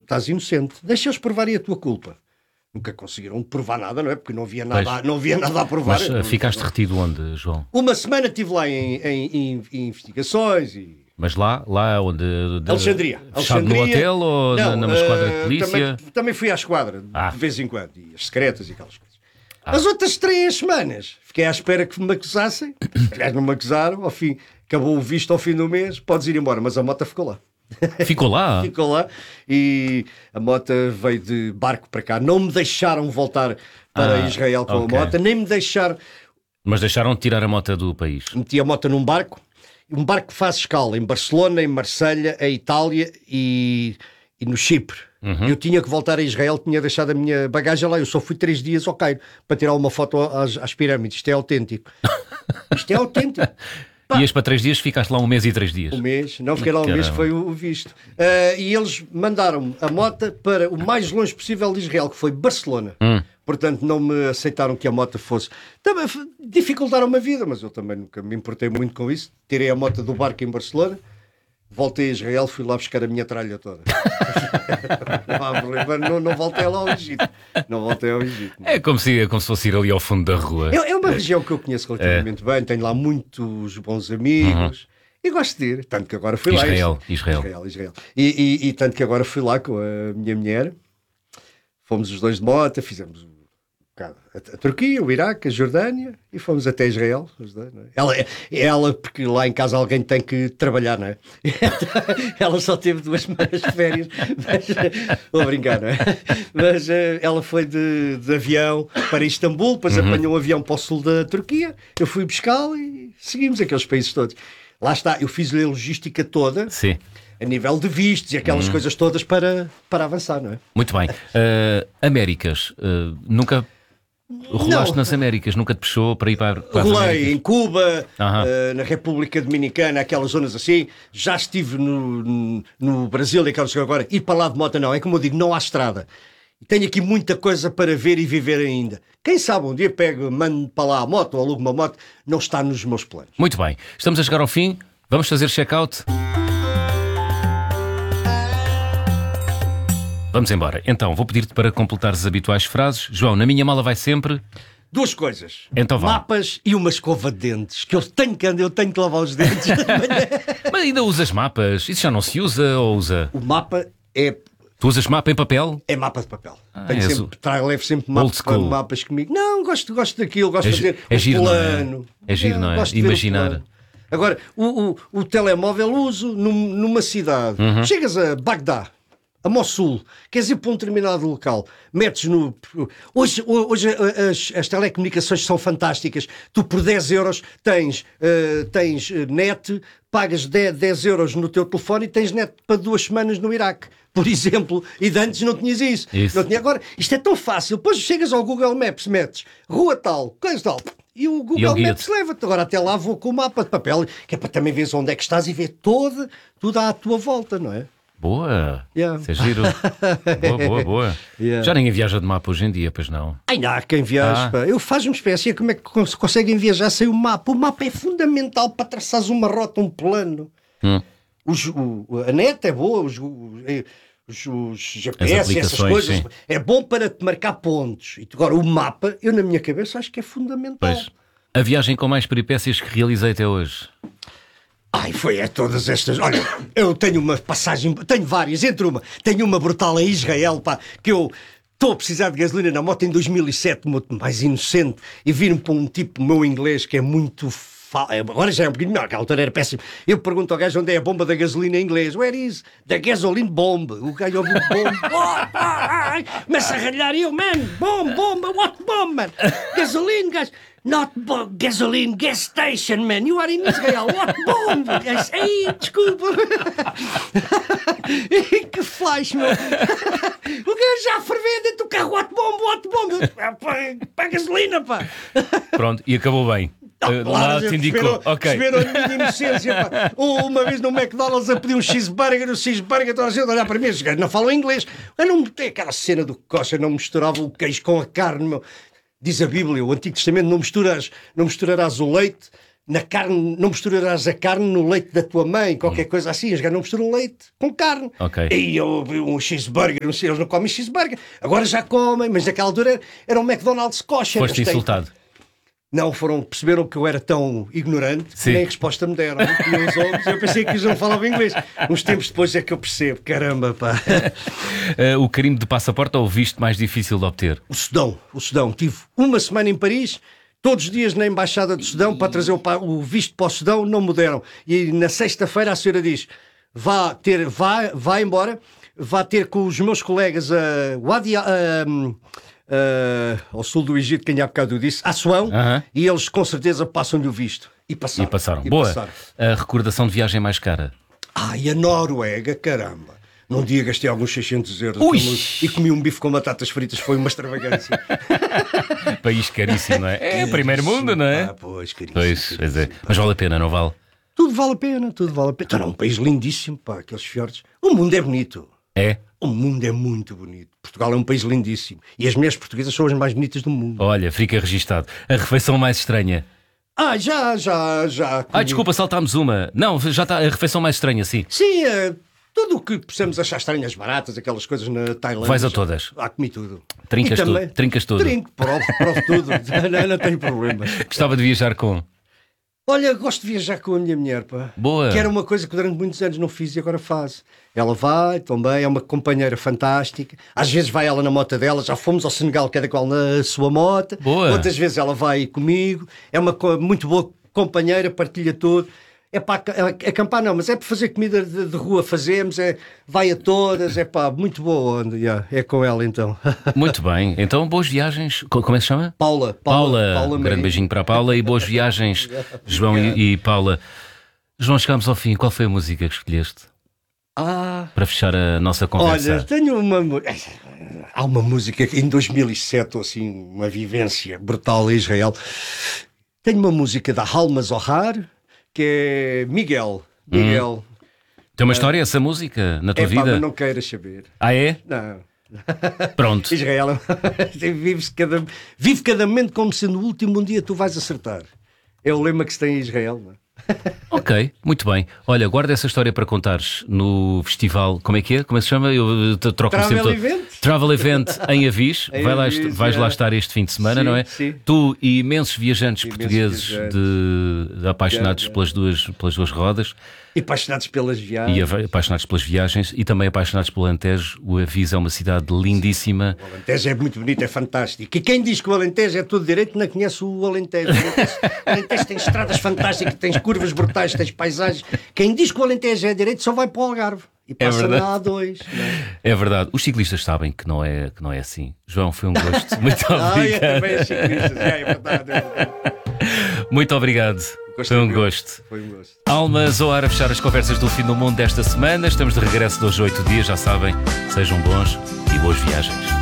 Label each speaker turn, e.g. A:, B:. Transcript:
A: estás inocente. Deixa eles provarem a tua culpa. Nunca conseguiram provar nada, não é? Porque não havia nada a provar.
B: Mas ficaste retido onde, João?
A: Uma semana estive lá em investigações e...
B: Mas lá onde?
A: Alexandria.
B: Fechado no hotel ou numa esquadra de polícia?
A: Também fui à esquadra, de vez em quando. E as secretas e aquelas coisas. As outras 3 semanas fiquei à espera que me acusassem. Aliás, não me acusaram. Ao fim, acabou o visto ao fim do mês. Podes ir embora. Mas a moto ficou lá.
B: Ficou lá?
A: Ficou lá. E a moto veio de barco para cá. Não me deixaram voltar para Israel com a moto. Nem me deixaram...
B: Mas deixaram de tirar a moto do país?
A: Meti a moto num barco. Um barco que faz escala em Barcelona, em Marselha, em Itália e no Chipre. Eu tinha que voltar a Israel, tinha deixado a minha bagagem lá. Eu só fui 3 dias ao Cairo para tirar uma foto às pirâmides. Isto é autêntico. Isto é autêntico.
B: Ias para 3 dias, ficaste lá 1 mês e 3 dias.
A: 1 mês, não fiquei lá 1 mês, foi o visto. E eles mandaram a moto para o mais longe possível de Israel, que foi Barcelona. Portanto, não me aceitaram que a moto fosse... Também dificultaram-me a vida, mas eu também nunca me importei muito com isso. Tirei a moto do barco em Barcelona, voltei a Israel, fui lá buscar a minha tralha toda. não voltei lá ao Egito. Não voltei ao Egito.
B: É como se fosse ir ali ao fundo da rua.
A: É uma região que eu conheço relativamente bem, tenho lá muitos bons amigos. E gosto de ir, tanto que agora fui lá.
B: Israel.
A: E tanto que agora fui lá com a minha mulher. Fomos os 2 de moto, fizemos a Turquia, o Iraque, a Jordânia e fomos até Israel. Os dois, não é? Ela, porque lá em casa alguém tem que trabalhar, não é? Ela só teve 2 semanas de férias. Vou brincar, não é? Mas ela foi de avião para Istambul, depois apanhou um avião para o sul da Turquia. Eu fui buscá-la e seguimos aqueles países todos. Lá está, eu fiz-lhe a logística toda.
B: Sim.
A: A nível de vistos e aquelas coisas todas para avançar, não é?
B: Muito bem. Américas, nunca rolaste nas Américas? Nunca te puxou para ir para as Américas?
A: Rolei em Cuba, na República Dominicana, aquelas zonas assim. Já estive no Brasil e aquelas que agora. Ir para lá de moto não, é como eu digo, não há estrada. Tenho aqui muita coisa para ver e viver ainda. Quem sabe um dia pego, mando para lá a moto ou alugo uma moto, não está nos meus planos.
B: Muito bem. Estamos a chegar ao fim. Vamos fazer check-out? Vamos embora. Então, vou pedir-te para completares as habituais frases. João, na minha mala vai sempre...
A: 2 coisas.
B: Então vá.
A: Mapas e uma escova de dentes. Que eu tenho que lavar os dentes.
B: Mas ainda usas mapas? Isso já não se usa ou usa?
A: O mapa é...
B: Tu usas mapa em papel?
A: É mapa de papel. Levo sempre mapas comigo. Não, gosto daquilo. Gosto de fazer
B: giro,
A: plano.
B: É giro, não é? Imaginar.
A: Agora, o telemóvel uso numa cidade. Chegas a Bagdá, a Mossul, queres ir para um determinado local, metes no... Hoje as telecomunicações são fantásticas. Tu por 10 euros tens net, pagas 10 euros no teu telefone e tens net para 2 semanas no Iraque, por exemplo. E de antes não tinhas isso. Não tinha. Agora, isto é tão fácil. Depois chegas ao Google Maps, metes rua tal, coisa tal... E o Google Maps leva-te. Agora até lá vou com o mapa de papel, que é para também veres onde é que estás e ver tudo à tua volta, não é?
B: Boa! Isso é giro. Boa. Já ninguém viaja de mapa hoje em dia, pois não?
A: Ainda há quem viaja. Eu faço uma espécie, como é que conseguem viajar sem o mapa? O mapa é fundamental para traçares uma rota, um plano. A net é boa, os GPS e essas coisas. Sim. É bom para te marcar pontos. E agora o mapa, eu na minha cabeça acho que é fundamental.
B: Pois. A viagem com mais peripécias que realizei até hoje?
A: Foi a todas estas. Olha, eu tenho uma passagem, tenho várias, tenho uma brutal em Israel, que eu estou a precisar de gasolina na moto em 2007, muito mais inocente, e vir-me para um tipo meu inglês que é muito... Agora já é um bocadinho melhor, aquela altura era péssimo. Eu pergunto ao gajo onde é a bomba da gasolina em inglês. Where is the gasoline bomb? O gajo ouve bomb. Começa a ralhar eu, man. Bomb, what bomb, man? Gasoline, gajo. Not gasoline, gas station, man. You are in Israel. What bomb? Ei, desculpa. Que flash, meu. O gajo já ferveu dentro do carro. What bomb? Para a gasolina, pá.
B: Pronto, e acabou bem. Lá te indicou.
A: Perceberam a minha inocência. Uma vez no McDonald's a pedir um cheeseburger, toda a gente a olhar para mim, os gajos não falam inglês. Eu não tem aquela cena do Coxa, não misturava o queijo com a carne, meu. Diz a Bíblia, o Antigo Testamento, não misturarás o leite na carne, não misturarás a carne no leite da tua mãe, qualquer coisa assim. Os gajos não misturam leite com carne.
B: Ok.
A: E eu vi um cheeseburger, não sei, eles não comem cheeseburger. Agora já comem, mas naquela altura era um McDonald's kosher.
B: Foste insultado.
A: Não, perceberam que eu era tão ignorante
B: Sim.
A: que nem resposta me deram. Tinham os ombros, eu pensei que eles não falavam inglês. Uns tempos depois é que eu percebo, caramba, pá.
B: O carimbo de passaporte ou o visto mais difícil de obter?
A: O Sudão. Tive uma semana em Paris, todos os dias na Embaixada do Sudão para trazer o visto para o Sudão, não me deram. E na sexta-feira a senhora diz, vá embora, vá ter com os meus colegas ao sul do Egito, quem há bocado disse, Assuão, e eles com certeza passam-lhe o visto. E passaram.
B: Boa. A recordação de viagem mais cara?
A: E a Noruega, caramba. Num dia gastei alguns 600 euros e comi um bife com batatas fritas, foi uma extravagância.
B: País caríssimo, não é? É primeiro mundo, não é?
A: Pois, caríssimo.
B: Pois é. Mas vale a pena, não vale?
A: Tudo vale a pena. Então, é um país lindíssimo, pá, aqueles fiordes. O mundo é bonito.
B: É?
A: O mundo é muito bonito. Portugal é um país lindíssimo. E as mulheres portuguesas são as mais bonitas do mundo.
B: Olha, fica registado. A refeição mais estranha?
A: Já.
B: Desculpa, saltámos uma. Não, já está. A refeição mais estranha, sim.
A: Sim, tudo o que possamos achar estranhas, baratas, aquelas coisas na Tailândia.
B: Vais a todas?
A: Comi tudo.
B: Trincas tudo?
A: Trinco, provo tudo. não tenho problema.
B: Gostava de viajar com?
A: Olha, gosto de viajar com a minha mulher, pá.
B: Boa.
A: Que era uma coisa que durante muitos anos não fiz e agora faço. Ela vai também, é uma companheira fantástica. Às vezes vai ela na moto dela, já fomos ao Senegal, cada qual na sua moto.
B: Boa.
A: Outras vezes ela vai comigo. É uma muito boa companheira, partilha tudo. É para acampar não, mas é para fazer comida de rua, vai a todas, muito boa onda, é com ela então.
B: Muito bem, então boas viagens, como é que se chama?
A: Paula,
B: um grande beijinho para a Paula e boas viagens, João e Paula. João, chegámos ao fim, qual foi a música que escolheste? Para fechar a nossa conversa.
A: Olha, tenho há uma música que em 2007, assim, uma vivência brutal em Israel, tenho uma música da Halma Zohar, que é Miguel.
B: Tem uma história essa música na tua vida?
A: Mas não queiras saber.
B: É?
A: Não.
B: Pronto.
A: Israel vive cada momento como sendo o último, um dia tu vais acertar. É o lema que se tem em Israel, não é?
B: Ok, muito bem. Olha, guarda essa história para contares no festival. Como é que é? Como é que se chama? Eu troco
A: Travel Event?
B: Travel Event em Avis. Vais lá estar este fim de semana, não é?
A: Sim.
B: Tu e imensos viajantes portugueses apaixonados pelas duas rodas.
A: E apaixonados pelas viagens.
B: E apaixonados pelas viagens e também apaixonados pelo Alentejo. O Avis é uma cidade lindíssima.
A: O Alentejo é muito bonito, é fantástico. E quem diz que o Alentejo é tudo direito não conhece o Alentejo. O Alentejo tem estradas fantásticas, tens curvas brutais, tens paisagens. Quem diz que o Alentejo é direito só vai para o Algarve. E passa na A2.
B: É verdade. Os ciclistas sabem que não é assim. João, foi um gosto. Muito obrigado.
A: Também os ciclistas. É verdade.
B: Muito obrigado. Foi um gosto. Halma Zohar a fechar as conversas do Fim do Mundo desta semana. Estamos de regresso de hoje 8 dias, já sabem. Sejam bons e boas viagens.